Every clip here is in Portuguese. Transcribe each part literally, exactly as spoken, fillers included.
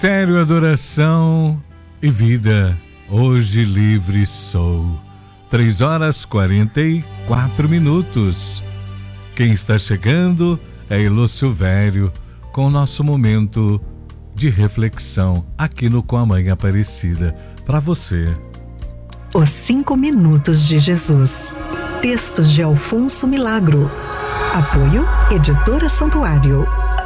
Sério, adoração e vida, hoje livre sou. Três horas quarenta e quatro minutos. Quem está chegando é Elô Silvério com o nosso momento de reflexão aqui no Com a Mãe Aparecida. Para você. Os Cinco Minutos de Jesus. Textos de Alfonso Milagro. Apoio Editora Santuário.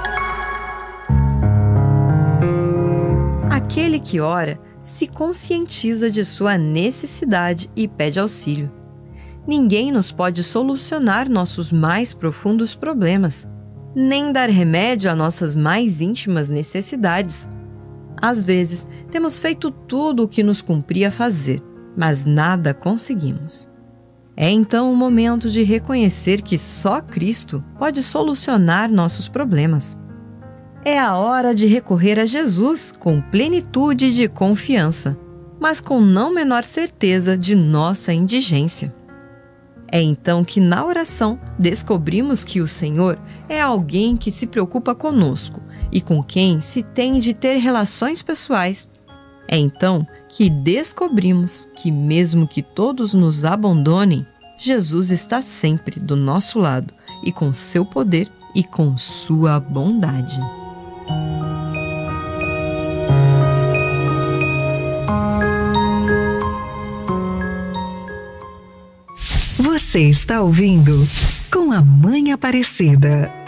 Aquele que ora se conscientiza de sua necessidade e pede auxílio. Ninguém nos pode solucionar nossos mais profundos problemas, nem dar remédio a nossas mais íntimas necessidades. Às vezes, temos feito tudo o que nos cumpria fazer, mas nada conseguimos. É então o momento de reconhecer que só Cristo pode solucionar nossos problemas. É a hora de recorrer a Jesus com plenitude de confiança, mas com não menor certeza de nossa indigência. É então que na oração descobrimos que o Senhor é alguém que se preocupa conosco e com quem se tem de ter relações pessoais. É então que descobrimos que mesmo que todos nos abandonem, Jesus está sempre do nosso lado e com seu poder e com sua bondade. Você está ouvindo Com a Mãe Aparecida.